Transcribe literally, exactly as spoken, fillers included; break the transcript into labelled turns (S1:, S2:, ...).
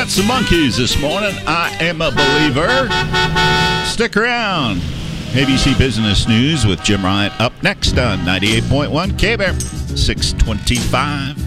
S1: That's the Monkees this morning. I am a believer. Stick around. A B C Business News with Jim Ryan up next on ninety-eight point one K-B A R, six twenty-five.